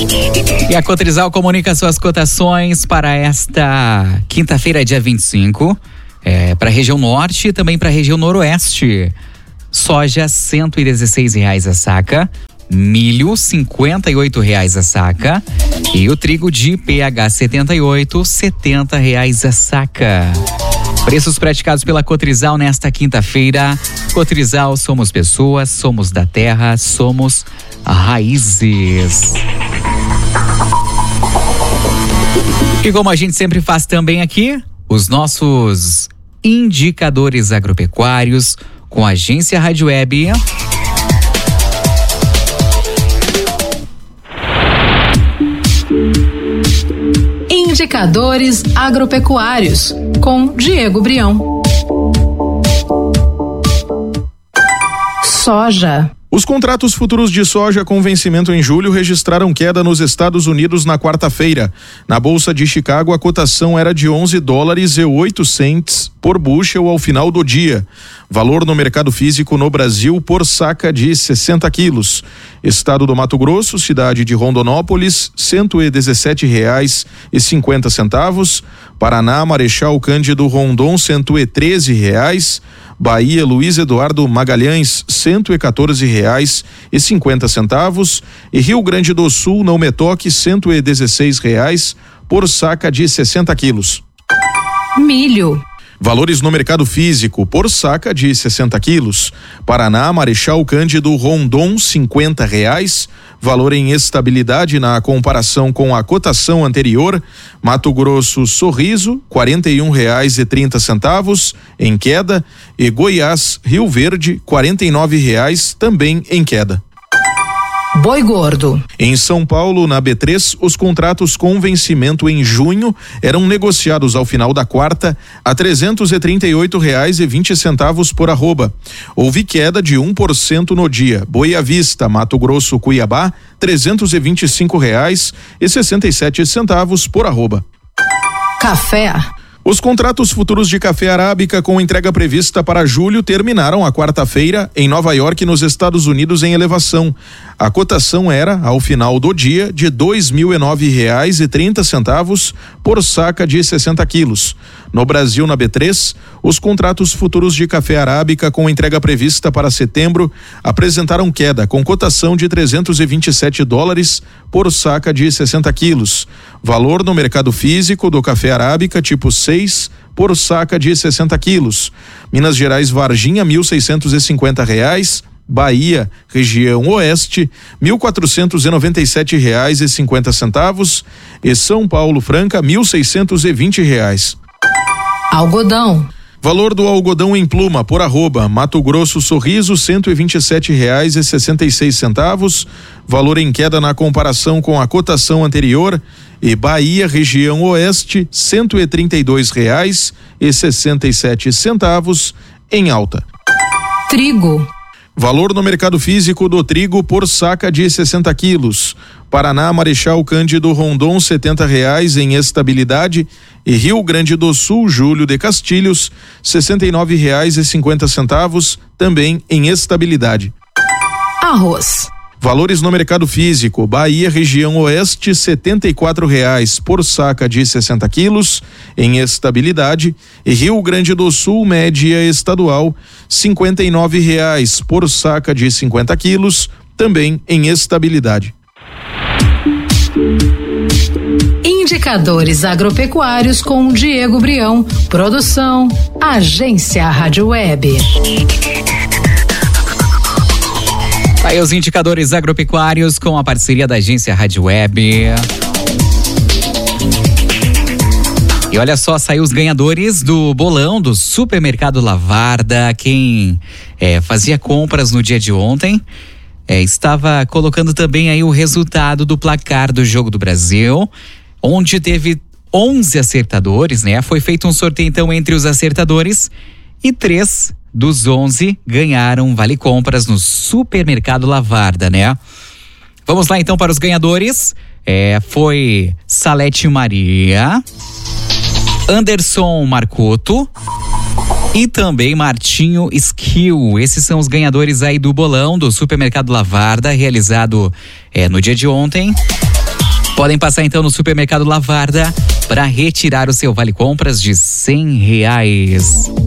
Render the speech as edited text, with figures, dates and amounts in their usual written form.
E a Cotrizal comunica suas cotações para esta quinta-feira, dia 25, para a região norte e também para a região noroeste. Soja, R$116 a saca. Milho, R$58 a saca. E o trigo de PH 78, R$70 a saca. Preços praticados pela Cotrizal nesta quinta-feira. Cotrizal, somos pessoas, somos da terra, somos raízes. E como a gente sempre faz também aqui, os nossos indicadores agropecuários com a Agência Rádio Web. Indicadores agropecuários com Diego Brião. Soja. Os contratos futuros de soja com vencimento em julho registraram queda nos Estados Unidos na quarta-feira. Na Bolsa de Chicago, a cotação era de $11,08 por bushel ao final do dia. Valor no mercado físico no Brasil por saca de 60 quilos. Estado do Mato Grosso, cidade de Rondonópolis, R$117,50. Paraná, Marechal Cândido Rondon, R$113. Bahia, Luiz Eduardo Magalhães, R$114,50. E Rio Grande do Sul, Não Metoque, R$116 por saca de 60 quilos. Milho. Valores no mercado físico por saca de 60 quilos. Paraná, Marechal Cândido Rondon, R$50. Valor em estabilidade na comparação com a cotação anterior. Mato Grosso, Sorriso, R$41,30 em queda. E Goiás, Rio Verde, R$49 também em queda. Boi gordo. Em São Paulo, na B3, os contratos com vencimento em junho eram negociados ao final da quarta a R$338,20 por arroba. Houve queda de 1% no dia. Boi à vista, Mato Grosso, Cuiabá, R$325,67 por arroba. Café. Os contratos futuros de café arábica com entrega prevista para julho terminaram a quarta-feira em Nova York, nos Estados Unidos, em elevação. A cotação era, ao final do dia, de R$2.009,30 por saca de 60 quilos. No Brasil, na B3, os contratos futuros de café arábica com entrega prevista para setembro apresentaram queda, com cotação de $327 por saca de 60 quilos. Valor no mercado físico do café arábica tipo 6 por saca de 60 quilos. Minas Gerais, Varginha, R$1.650. Bahia, região oeste, R$1.497,50. E São Paulo, Franca, R$1.620. Algodão. Valor do algodão em pluma por arroba, Mato Grosso, Sorriso, R$127,66. Valor em queda na comparação com a cotação anterior. E Bahia, região oeste, R$132,67 em alta. Trigo. Valor no mercado físico do trigo por saca de 60 quilos. Paraná, Marechal Cândido Rondon, R$70 em estabilidade. E Rio Grande do Sul, Júlio de Castilhos, R$69,50 também em estabilidade. Arroz. Valores no mercado físico: Bahia, região oeste, R$74 por saca de 60 quilos em estabilidade. E Rio Grande do Sul, média estadual, R$59 por saca de 50 quilos, também em estabilidade. Indicadores agropecuários com Diego Brião. Produção, Agência Rádio Web. Aí os indicadores agropecuários com a parceria da Agência Rádio Web. E olha só, saiu os ganhadores do bolão do Supermercado Lavarda. Quem fazia compras no dia de ontem estava colocando também aí o resultado do placar do Jogo do Brasil, onde teve 11 acertadores, né? Foi feito um sorteio então entre os acertadores e 3 dos 11 ganharam vale compras no Supermercado Lavarda, né? Vamos lá então para os ganhadores. Foi Salete Maria, Anderson Marcoto e também Martinho Skill. Esses são os ganhadores aí do bolão do Supermercado Lavarda, realizado no dia de ontem. Podem passar então no Supermercado Lavarda para retirar o seu vale compras de R$100.